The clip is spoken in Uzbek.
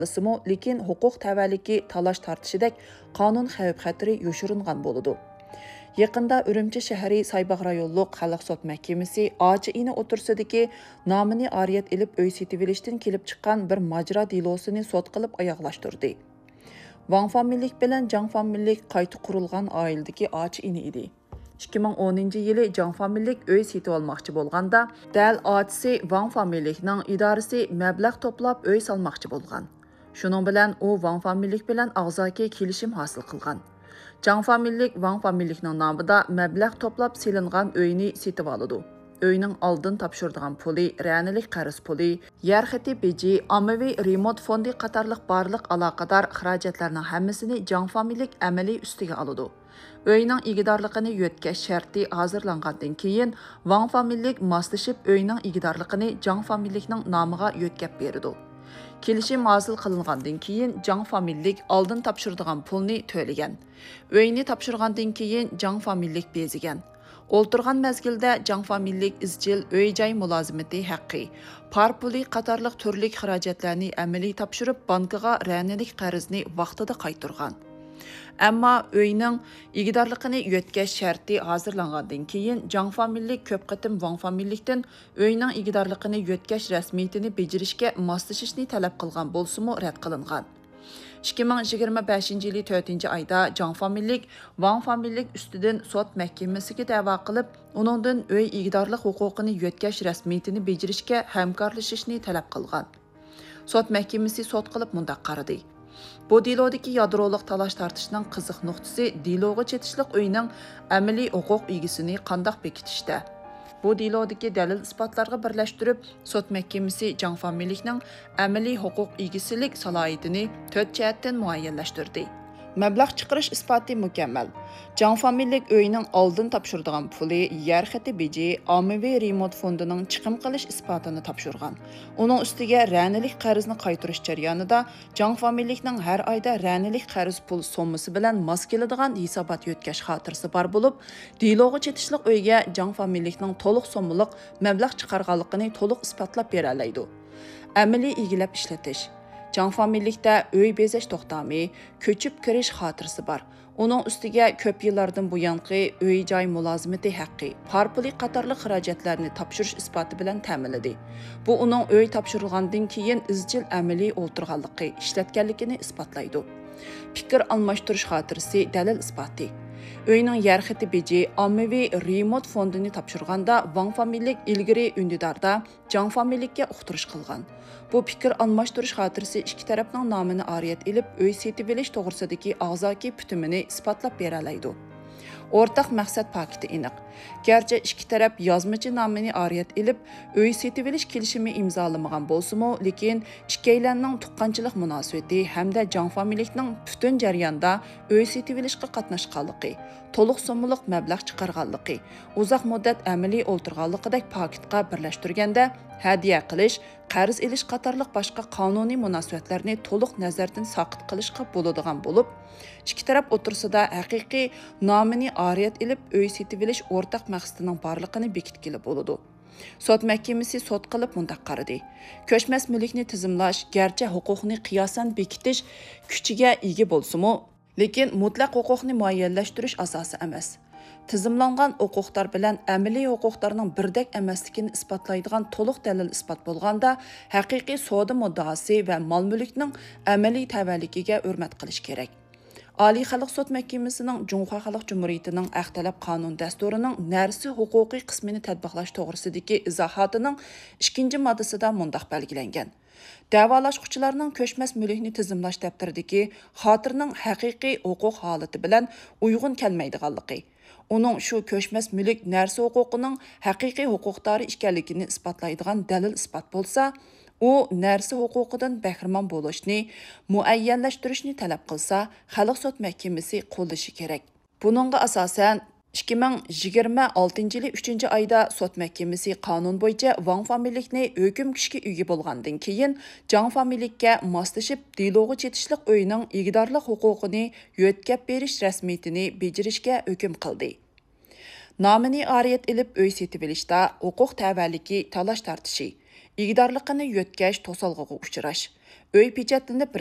Simo, lekin huquq tavalliki talash tartishidek qonun xavf-xatiri yoshiringan bo'ladi. Yaqında Ürümçi shahri Saybaq rayonluq Xalq sot mahkamasi ochi ini o'tirsidagi nomini ariyat ilib uy setivilishdan kelib chiqqan bir majra dilosini sot qilib oyoqlashtirdi. Wang familiylik bilan Jang familiylik qayta qurilgan oiladagi ochi ini edi. 2010-yili Jang familiylik uy setib olmoqchi bo'lganda, dal ochisi Wang familiylikning idorasi mablag' to'plab uy solmoqchi bo'lgan. Shuning bilan u Wang familiylik bilan og'zaki kelishim hosil qilgan. Jang familiylik Wang familiylikning nomida mablag' to'plab selingan uyni setib oladi. Uyning oldin topshirdigan puli, ranilik qarz puli, yer xati beji, ommaviy remont fondi qatorliq barliq aloqador xarajatlarning hammasini Jang familiylik amaliy ustiga oladi. Uyning igidorligini yo'tkash sharti hozirlangandan keyin Wang familiylik moslashib uyning igidorligini Jang familiylikning nomiga yo'tkab berdi. Kelishim hosil qilingandan keyin Jang familiylik oldin topshirdigan pulni to'lagan. Uyni topshirgandan keyin Jang familiylik bezigan. O'ltirgan mezgilda Jang familiylik izchil uy-joy mulozimati haqqi, par puli qatorliq turli xarajatlarni amaliy topshirib, bankiga ranilik qarzni vaqtida qaytargan. Ammo uyning igidorligini yo'tkash sharti hozirlangandan keyin Jang familiylik ko'p qatim Wang familiylikdan uyning igidorligini yo'tkash rasmiyatini bejirishga moslashishni talab qilgan bo'lsa-mu rad qilingan. 2025-yili 4-oyda Jang familiylik Wang familiylik ustidan sot mahkamasiga da'vo qilib, uningdan uy igidorlik huquqini yo'tkash rasmiyatini bejirishga hamkorlashishni talab qilgan. Sot mahkamasi sot qilib mundaq qaradi. Bu dilodagi yadroliq talash tartishning qiziq nuqtasi diloga chetishliq uyning amaliy huquq egisini qandoq bekitishda. Bu dilodagi dalil isbotlarga birlashtirib, sot mahkamasi Jang familiylikning amaliy huquq egisilik salohiyatini 4 jihatdan muayyanlashtirdi. Mablag' chiqarish isboti mukammal. Jang familiylik uyning oldin topshirdigan puli, yer xati beji, ommaviy remont fondining chiqim qilish isbotini topshirgan. Uning ustiga ranilik qarzni qaytarish jarayonida Jang familiylikning har oyda ranilik qarz pul sommasi bilan mos keladigan hisobot yo'tkash xotirasi bor bo'lib, diloga chetishliq uyga Jang familiylikning to'liq sommalik mablag' chiqarganligini to'liq isbotlab bera oladi. Amaliy egilab ishlatish. Jang familiylikda uy bezash to'xtami, ko'chib kirish xotirasi bor. Uning ustiga ko'p yillardan buyangi uy-joy mulozimati haqqi, par puli qatorliq xarajatlarni topshirish isboti bilan ta'minladi. Bu uning uy topshirilgandan keyin izchil amaliy o'ltirganligi, ishlatganligini isbotlaydi. Fikr almashtirish xotirasi dalil isboti. Uyning yer xati beji ommaviy remont fondini topshirganda Wang familiylik ilgari undidarda Jang familiylikka uqtirish qilgan. Bu fikr almashtirish xotirasi ikki tarafning nomini ariyat ilib uy setib olish to'g'risidagi og'zaki putumini isbotlab bera oladi. O'rtaq maqsad paketi aniq. Garchi ikki taraf yozmachi nomini ariyat ilib uy setib olish kelishimi imzolamagan bo'lsa-mu, lekin ikkilanning tuqqanchilik munosabati hamda Jang familiylikning butun jarayonda uy setib olishga qatnashganligi, to'liq so'mlik mablag' chiqarganligi, uzoq muddat amaliy o'ltirganligidek paketga birlashtirganda hadiya qilish, qarz elish qatorliq boshqa qonuniy munosabatlarni to'liq nazardan saqit qilishga bo'ladigan bo'lib, ikki taraf o'tirsida haqiqiy nomini ariyat ilib uy setib olish o'rtaq maqsadining borligini bekitkili bo'ladi. Sot mahkamasi sot qilib mundaq qaradi. Ko'chmas mulkni tizimlash garchi huquqni qiyosan bekitish kuchiga ega bo'lsa-mu, lekin mutlaq huquqni muayyanlashtirish asosi emas. Tizimlangan huquqlar bilan amaliy huquqlarning birdek emasligini isbotlaydigan to'liq dalil isbot bo'lganda, haqiqiy savdo muddaosi va mol-mulkning amaliy tavalligiga hurmat qilish kerak. Oliy xalq sud mahkamasining Junxo Xalq Jumhuriyatining Ahtalab qonun dasturining narsa huquqiy qismini tatbiqlash to'g'risidagi izohotining 2-moddasida mundaq belgilangan. Davolashquchilarning ko'chmas mulkni tizimlash daftaridagi xotirning haqiqiy huquq holati bilan uyg'un kelmaydiganligi, uning shu ko'chmas mulk narsa huquqining haqiqiy huquqdori ekanligini isbotlaydigan dalil isbot bo'lsa, u narsa huquqidan bahramon bo'lishni muayyanlashtirishni talab qilsa, Xalq sud mahkamasi qo'llashi kerak. Buningga asosan 2026-yili 3-oyda sud mahkamasi qonun bo'yicha Wang familiylikni hukm kuchga ega bo'lgandan keyin Jang familiylikka moslashib diloga chetishliq uyning igidorlik huquqini yo'tkab berish rasmiyatini bejirishga hukm qildi. Nomini ariyat ilib uy setib olishda huquq tavalliki talash tartishi, igidorligini yo'tkash to'salg'iga uchrash, Uy pechatlanib